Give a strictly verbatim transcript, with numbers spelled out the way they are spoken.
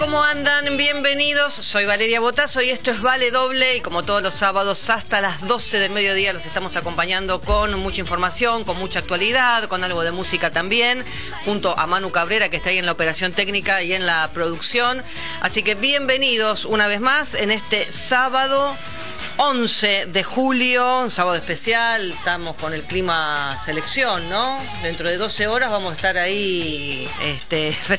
¿Cómo andan? Bienvenidos, soy Valeria Botazo y esto es Vale Doble, y como todos los sábados hasta las doce del mediodía los estamos acompañando con mucha información, con mucha actualidad, con algo de música también, junto a Manu Cabrera, que está ahí en la operación técnica y en la producción. Así que bienvenidos una vez más en este sábado once de julio, un sábado especial. Estamos con el clima selección, ¿no? Dentro de doce horas vamos a estar ahí este,